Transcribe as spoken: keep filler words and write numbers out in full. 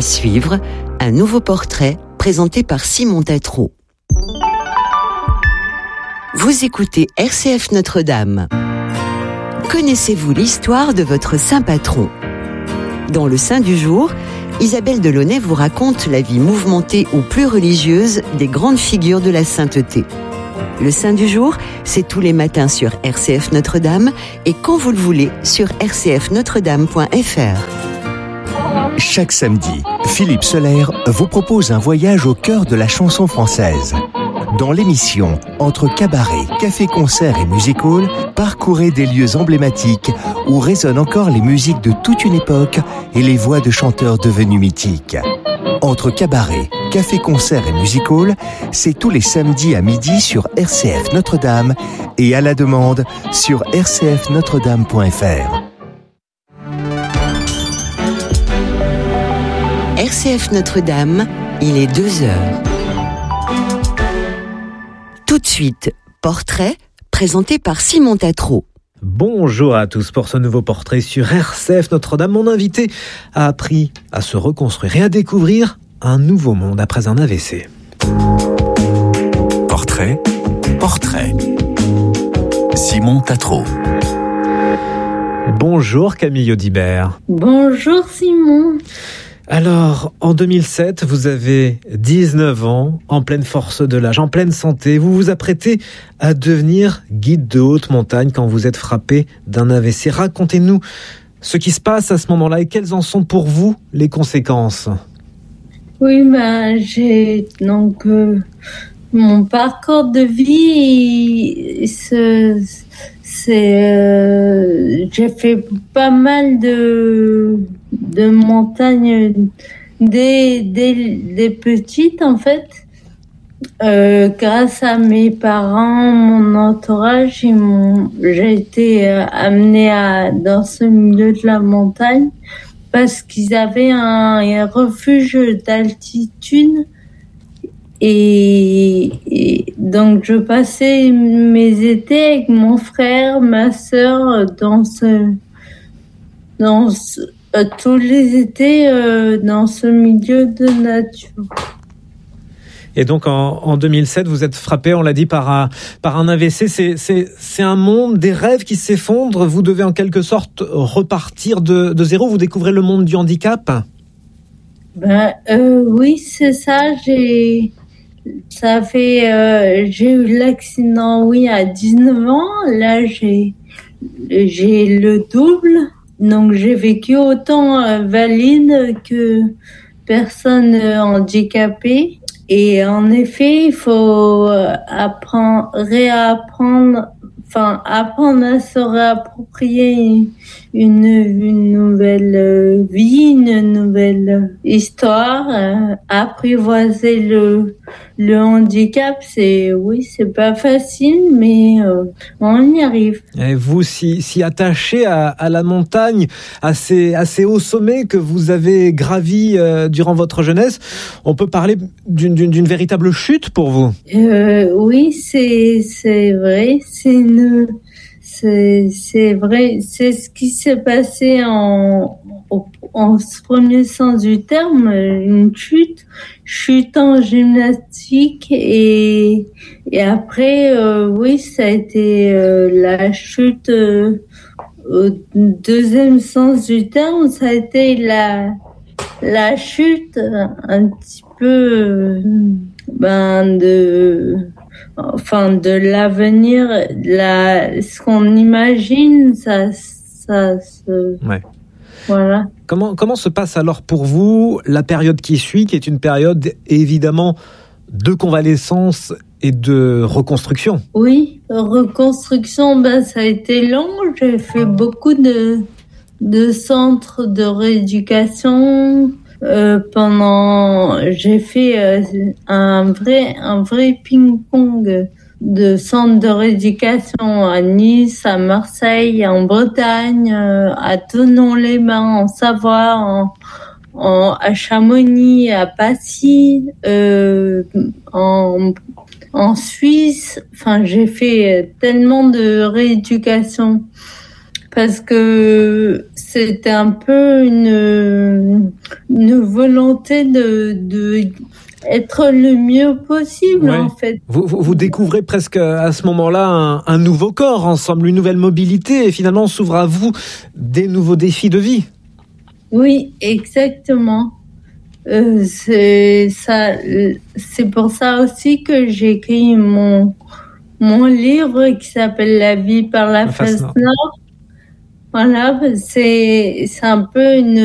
À suivre, un nouveau portrait présenté par Simon Tatro. Vous écoutez R C F Notre-Dame. Connaissez-vous l'histoire de votre saint patron ? Dans le Saint du jour, Isabelle Delaunay vous raconte la vie mouvementée ou plus religieuse des grandes figures de la sainteté. Le Saint du jour, c'est tous les matins sur R C F Notre-Dame et quand vous le voulez sur r c f notre dame point f r. Chaque samedi, Philippe Soler vous propose un voyage au cœur de la chanson française. Dans l'émission Entre cabaret, café-concert et music-hall, parcourez des lieux emblématiques où résonnent encore les musiques de toute une époque et les voix de chanteurs devenus mythiques. Entre cabaret, café-concert et music-hall, c'est tous les samedis à midi sur R C F Notre-Dame et à la demande sur r c f notre dame point f r. R C F Notre-Dame, il est deux heures. Tout de suite, portrait présenté par Simon Tatro. Bonjour à tous pour ce nouveau portrait sur R C F Notre-Dame. Mon invité a appris à se reconstruire et à découvrir un nouveau monde après un A V C. Portrait, portrait. Simon Tatro. Bonjour Camille Audibert. Bonjour Simon. Alors, en deux mille sept, vous avez dix-neuf ans, en pleine force de l'âge, en pleine santé. Vous vous apprêtez à devenir guide de haute montagne quand vous êtes frappé d'un A V C. Racontez-nous ce qui se passe à ce moment-là et quelles en sont pour vous les conséquences. Oui, ben, j'ai donc euh, mon parcours de vie, c'est, c'est euh, j'ai fait pas mal de de montagnes dès, dès, dès petite en fait, euh, grâce à mes parents, mon entourage, ils m'ont, j'ai été euh, amenée à, dans ce milieu de la montagne parce qu'ils avaient un, un refuge d'altitude et, et donc je passais mes étés avec mon frère, ma sœur dans ce dans ce Euh, tous les étés euh, dans ce milieu de nature. Et donc en, en deux mille sept, vous êtes frappé, on l'a dit, par un, par un A V C. C'est, c'est, c'est un monde, des rêves qui s'effondrent. Vous devez en quelque sorte repartir de, de zéro. Vous découvrez le monde du handicap. Ben euh, oui, c'est ça. J'ai ça fait euh, j'ai eu l'accident oui à dix-neuf ans. Là j'ai j'ai le double. Donc j'ai vécu autant euh, valide que personne euh, handicapée. Et en effet, il faut euh, apprendre, réapprendre, enfin apprendre à se réapproprier une, une nouvelle euh, vie, une nouvelle histoire, euh, apprivoiser le le handicap. C'est oui, c'est pas facile, mais euh, on y arrive. Et vous, si, si attaché à, à la montagne, à ces, à ces hauts sommets que vous avez gravis euh, durant votre jeunesse, on peut parler d'une, d'une, d'une véritable chute pour vous. Euh, oui, c'est c'est vrai, c'est une C'est, c'est vrai, c'est ce qui s'est passé en, en, en premier sens du terme, une chute, chute en gymnastique et, et après, euh, oui, ça a été euh, la chute euh, au deuxième sens du terme, ça a été la, la chute un petit peu, ben, de... Enfin, de l'avenir, la, ce qu'on imagine, ça, ça se... Ouais. Voilà. Comment, comment se passe alors pour vous la période qui suit, qui est une période évidemment de convalescence et de reconstruction? Oui, reconstruction, ben, ça a été long. J'ai fait beaucoup de, de centres de rééducation. Euh, pendant, j'ai fait euh, un vrai, un vrai ping-pong de centres de rééducation à Nice, à Marseille, en Bretagne, euh, à Thonon-les-Bains, en Savoie, en, en, à Chamonix, à Passy, euh, en, en Suisse. Enfin, j'ai fait tellement de rééducation parce que c'était un peu une une volonté de, de être le mieux possible, Ouais. en fait. Vous, vous, vous découvrez presque à ce moment-là un, un nouveau corps ensemble, une nouvelle mobilité, et finalement s'ouvrent à vous des nouveaux défis de vie. Oui, exactement. Euh, c'est ça, c'est pour ça aussi que j'ai écrit mon mon livre qui s'appelle La vie par la, la face nord. Voilà, c'est c'est un peu une